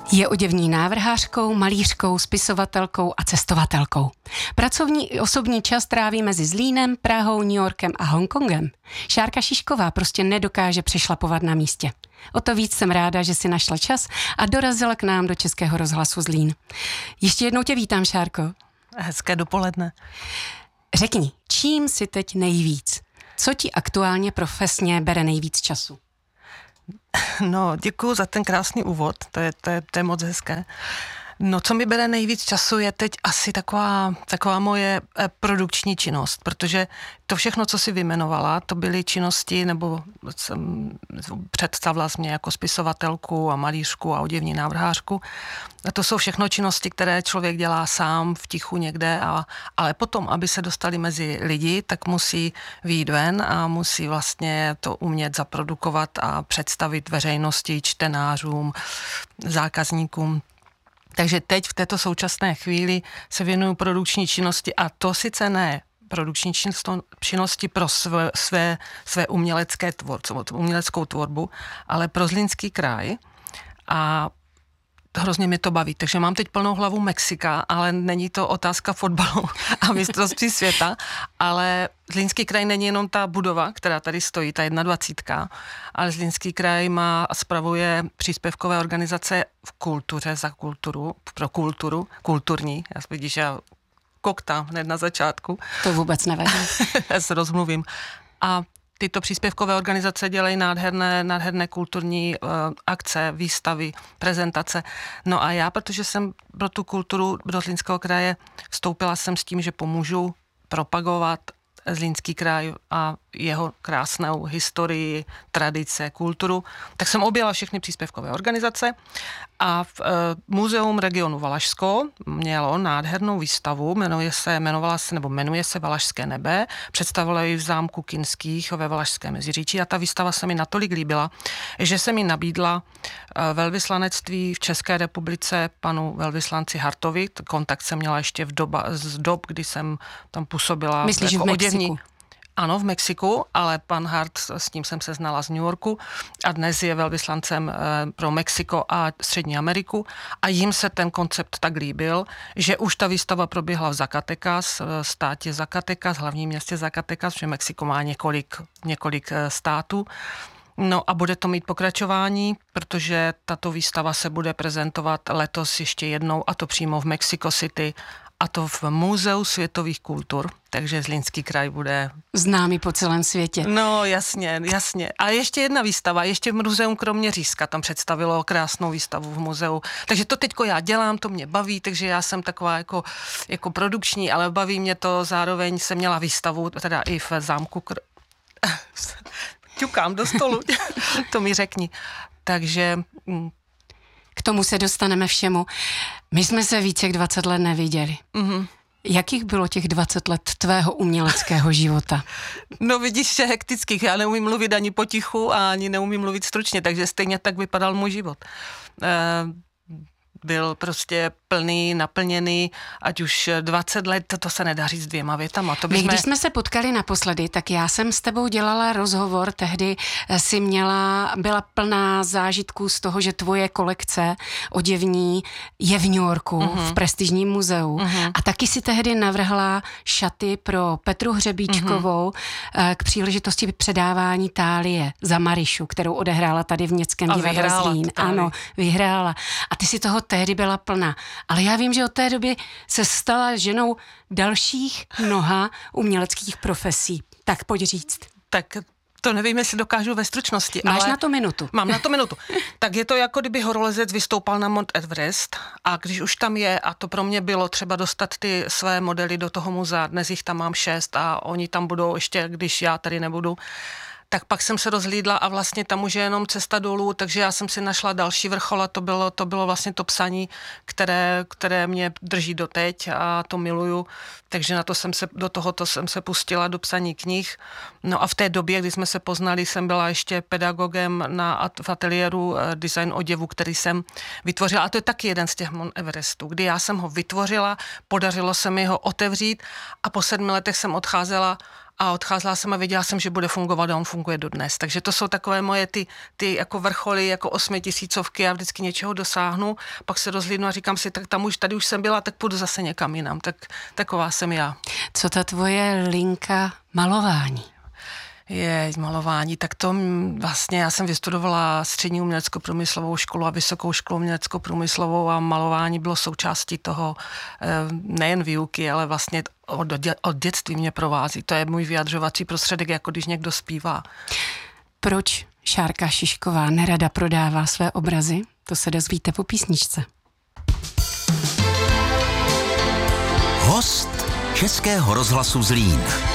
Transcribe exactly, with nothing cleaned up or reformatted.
Je oděvní návrhářkou, malířkou, spisovatelkou a cestovatelkou. Pracovní i osobní čas tráví mezi Zlínem, Prahou, New Yorkem a Hongkongem. Šárka Šišková prostě nedokáže přešlapovat na místě. O to víc jsem ráda, že si našla čas a dorazila k nám do Českého rozhlasu Zlín. Ještě jednou tě vítám, Šárko. Hezké dopoledne. Řekni, čím si teď nejvíc? Co ti aktuálně profesně bere nejvíc času? No, děkuju za ten krásný úvod, to je, to je, to je moc hezké. No, co mi bere nejvíc času, je teď asi taková, taková moje produkční činnost, protože to všechno, co si vyjmenovala, to byly činnosti, nebo jsem představila jsi mě jako spisovatelku a malířku a oděvní návrhářku. A to jsou všechno činnosti, které člověk dělá sám v tichu někde, a, ale potom, aby se dostali mezi lidi, tak musí vyjít ven a musí vlastně to umět zaprodukovat a představit veřejnosti, čtenářům, zákazníkům. Takže teď v této současné chvíli se věnuju produkční činnosti, a to sice ne produkční činnosti pro své, své, své umělecké tvor, uměleckou tvorbu, ale pro Zlínský kraj, a hrozně mě to baví. Takže mám teď plnou hlavu Mexika, ale není to otázka fotbalu a mistrovství světa, ale Zlínský kraj není jenom ta budova, která tady stojí, ta dvacítka, ale Zlínský kraj má a spravuje příspěvkové organizace v kultuře, za kulturu, pro kulturu, kulturní. Já vidíš, já koktám hned na začátku. To vůbec nevadí. Já se rozmluvím. A tyto příspěvkové organizace dělají nádherné, nádherné kulturní uh, akce, výstavy, prezentace. No a já, protože jsem pro tu kulturu do Zlínského kraje vstoupila jsem s tím, že pomůžu propagovat Zlínský kraj a jeho krásnou historii, tradice, kulturu, tak jsem objela všechny příspěvkové organizace a v e, Muzeum regionu Valašsko mělo nádhernou výstavu, jmenuje se, jmenovala se, nebo jmenuje se Valašské nebe, představila ji v zámku Kinských ve Valašském Meziříčí, a ta výstava se mi natolik líbila, že se mi nabídla e, velvyslanectví v České republice panu velvyslanci Hartovi. Kontakt jsem měla ještě v doba, z dob, kdy jsem tam působila. Myslíš, jako v Mexiku? Oděvní. Ano, v Mexiku, ale pan Hart, s tím jsem se znala z New Yorku a dnes je velvyslancem pro Mexiko a Střední Ameriku, a jim se ten koncept tak líbil, že už ta výstava proběhla v Zacatecas, v státě Zacatecas, hlavním městě Zacatecas, protože Mexiko má několik, několik států. No a bude to mít pokračování, protože tato výstava se bude prezentovat letos ještě jednou, a to přímo v Mexico City, a to v Muzeu světových kultur, takže Zlínský kraj bude známý po celém světě. No jasně, jasně. A ještě jedna výstava, ještě v Muzeum Kroměřížska tam představilo krásnou výstavu v muzeu. Takže to teďko já dělám, to mě baví, takže já jsem taková jako, jako produkční, ale baví mě to, zároveň jsem měla výstavu, teda i v zámku Kr... ťukám do stolu, to mi řekni. Takže... K tomu se dostaneme všemu. My jsme se více jak dvacet let neviděli. Mm-hmm. Jakých bylo těch dvacet let tvého uměleckého života? No vidíš, že hektických. Já neumím mluvit ani potichu a ani neumím mluvit stručně, takže stejně tak vypadal můj život. E- byl prostě plný, naplněný, ať už dvacet let, to, to se nedá říct dvěma větama. To My, jsme... když jsme se potkali naposledy, tak já jsem s tebou dělala rozhovor, tehdy si měla, byla plná zážitků z toho, že tvoje kolekce oděvní je v New Yorku, uh-huh. v prestižním muzeu. Uh-huh. A taky si tehdy navrhla šaty pro Petru Hřebíčkovou uh-huh. k příležitosti předávání tálie za Marišu, kterou odehrála tady v Městském divadle Zlín. Ano, vyhrála. A ty si toho tehdy byla plná. Ale já vím, že od té doby se stala ženou dalších mnoha uměleckých profesí. Tak pojď říct. Tak to nevím, jestli dokážu ve stručnosti. Máš ale na to minutu. Mám na to minutu. Tak je to jako kdyby horolezec vystoupal na Mount Everest, a když už tam je, a to pro mě bylo třeba dostat ty své modely do toho muzea, dnes jich tam mám šest a oni tam budou ještě, když já tady nebudu, tak pak jsem se rozhlídla a vlastně tam už je jenom cesta dolů, takže já jsem si našla další vrchol, a to bylo, to bylo vlastně to psaní, které, které mě drží doteď, a to miluju, takže na to jsem se, do tohoto jsem se pustila, do psaní knih. No a v té době, kdy jsme se poznali, jsem byla ještě pedagogem na, v ateliéru design oděvu, který jsem vytvořila, a to je taky jeden z těch Mount Everestů, kdy já jsem ho vytvořila, podařilo se mi ho otevřít, a po sedmi letech jsem odcházela a odcházela jsem a věděla jsem, že bude fungovat a on funguje dodnes. Takže to jsou takové moje ty, ty jako vrcholy, jako osmitisícovky, já vždycky něčeho dosáhnu, pak se rozhlídnu a říkám si, tak tam už, tady už jsem byla, tak půjdu zase někam jinam. Tak taková jsem já. Co ta tvoje linka malování? Je malování, tak to vlastně já jsem vystudovala střední umělecko-průmyslovou školu a vysokou školu umělecko-průmyslovou a malování bylo součástí toho nejen výuky, ale vlastně od, od dětství mě provází. To je můj vyjadřovací prostředek, jako když někdo zpívá. Proč Šárka Šišková nerada prodává své obrazy? To se dozvíte po písničce. Host Českého rozhlasu Zlín.